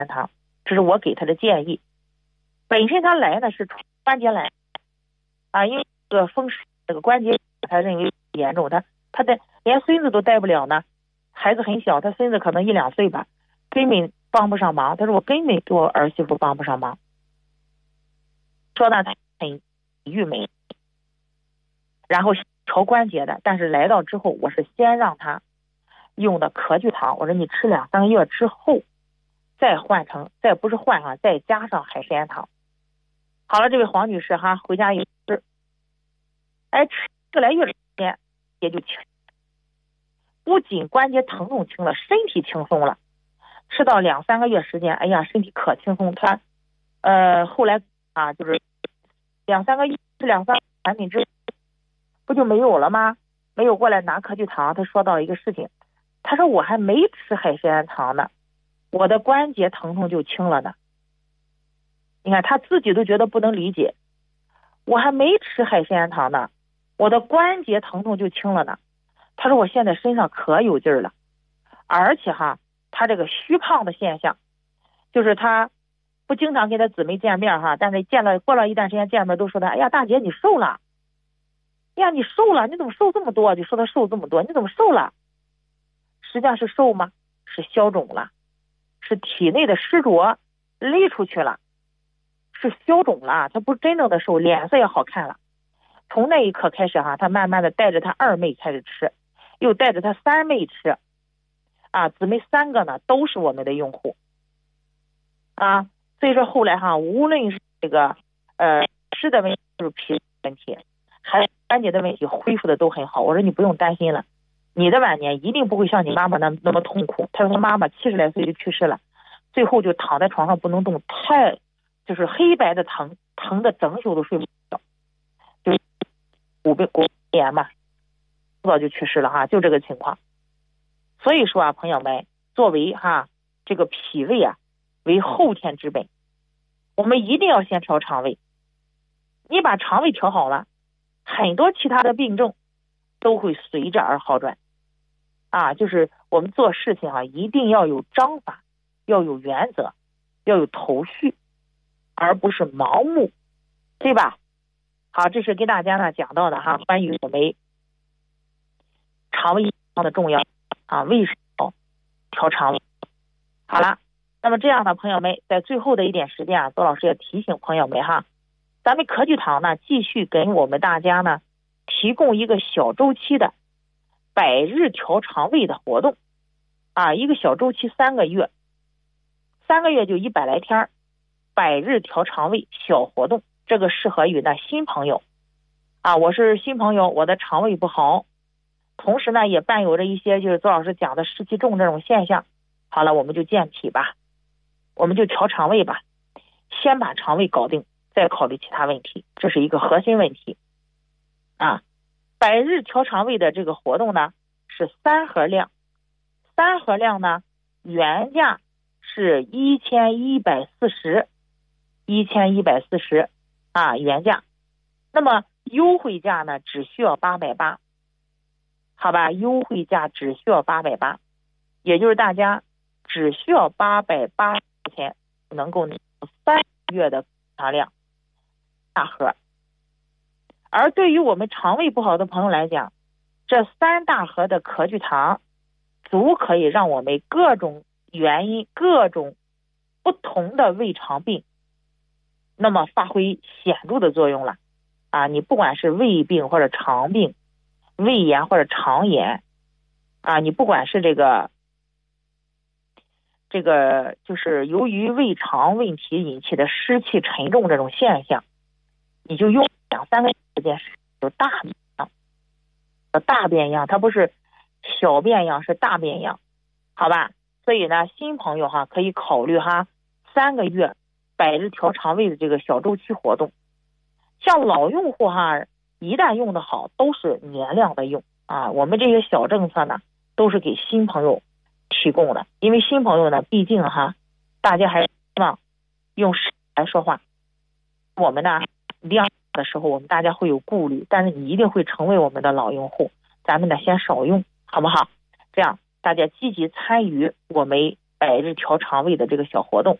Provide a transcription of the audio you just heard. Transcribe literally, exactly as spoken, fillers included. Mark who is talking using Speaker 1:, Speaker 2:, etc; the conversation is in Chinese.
Speaker 1: 鲜糖，这是我给他的建议。本身他来呢是关节来啊，因为这个风湿这个关节他认为严重，他他的连孙子都带不了呢，孩子很小，他孙子可能一两岁吧，根本帮不上忙。他说我根本给我儿媳妇帮不上忙，说呢他很郁闷，然后调关节的，但是来到之后，我是先让他用的壳聚糖，我说你吃两三个月之后再换成，再不是换上，再加上海参糖。好了，这位黄女士哈，回家一吃，哎，吃一个来月时间也就轻，不仅关节疼痛轻了，身体轻松了。吃到两三个月时间，哎呀，身体可轻松。他呃后来啊，就是两三个月吃两三个产品之后，不就没有了吗？没有过来拿壳聚糖。他说到一个事情，他说我还没吃海参糖呢，我的关节疼痛就轻了呢。你看他自己都觉得不能理解，我还没吃海参糖呢，我的关节疼痛就轻了呢。他说我现在身上可有劲儿了，而且哈，他这个虚胖的现象，就是他不经常跟他姊妹见面哈，但是见了过了一段时间见面都说他，哎呀大姐你瘦了，哎呀你瘦了，你怎么瘦这么多？就说他瘦这么多，你怎么瘦了？实际上是瘦吗？是消肿了，是体内的湿浊勒出去了，是消肿了，他不是真正的瘦，脸色也好看了。从那一刻开始哈，他慢慢的带着他二妹开始吃，又带着他三妹吃，啊，姊妹三个呢都是我们的用户，啊，所以说后来哈，无论是这个呃吃的问题，就是脾问题，还有关节的问题，恢复的都很好。我说你不用担心了，你的晚年一定不会像你妈妈那那么痛苦。他说他妈妈七十来岁就去世了，最后就躺在床上不能动，太就是黑白的疼，疼的整宿都睡不着，就是骨背骨炎嘛，早就去世了哈，就这个情况。所以说啊，朋友们，作为哈这个脾胃啊为后天之本，我们一定要先调肠胃。你把肠胃调好了，很多其他的病症都会随着而好转。啊，就是我们做事情啊，一定要有章法，要有原则，要有头绪，而不是盲目，对吧？好，这是给大家呢讲到的哈，关于我们肠胃的重要啊，为什么调肠胃？好了，那么这样的朋友们，在最后的一点时间啊，周老师也提醒朋友们哈，咱们壳聚糖呢，继续给我们大家呢提供一个小周期的百日调肠胃的活动啊，一个小周期三个月，三个月就一百来天，百日调肠胃小活动，这个适合于呢新朋友啊，我是新朋友，我的肠胃不好，同时呢也伴有着一些就是周老师讲的湿气重这种现象。好了，我们就健脾吧，我们就调肠胃吧，先把肠胃搞定，再考虑其他问题，这是一个核心问题啊。百日调肠胃的这个活动呢是三盒量，三盒量呢原价是一千一百四十，一千一百四十啊原价，那么优惠价呢只需要八百八，好吧，优惠价只需要八百八，也就是大家只需要八百八十块钱能够拿三个月的肠量大盒。而对于我们肠胃不好的朋友来讲，这三大盒的壳聚糖足可以让我们各种原因、各种不同的胃肠病那么发挥显著的作用了啊！你不管是胃病或者肠病，胃炎或者肠炎啊，你不管是这个这个就是由于胃肠问题引起的湿气沉重这种现象，你就用两三个时间有大变样，大变样，它不是小变样，是大变样，好吧？所以呢，新朋友哈可以考虑哈三个月百日调肠胃的这个小周期活动。像老用户哈，一旦用的好，都是年量的用啊。我们这些小政策呢，都是给新朋友提供的，因为新朋友呢，毕竟哈，大家还是希望用实来说话。我们呢，量的时候，我们大家会有顾虑，但是你一定会成为我们的老用户。咱们呢，先少用，好不好？这样大家积极参与我们百日调肠胃的这个小活动。